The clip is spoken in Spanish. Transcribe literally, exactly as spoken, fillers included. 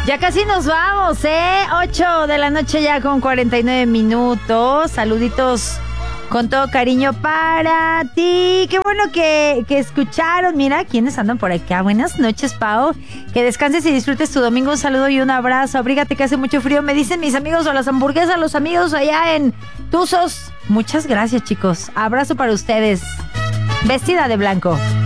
Ya casi nos vamos, ¿eh? ocho de la noche ya con cuarenta y nueve minutos. Saluditos con todo cariño para ti. Qué bueno que, que escucharon. Mira, ¿quiénes andan por acá? Buenas noches, Pao. Que descanses y disfrutes tu domingo. Un saludo y un abrazo. Abrígate que hace mucho frío. Me dicen mis amigos o las hamburguesas, los amigos allá en Tuzos. Muchas gracias, chicos. Abrazo para ustedes. Vestida de blanco.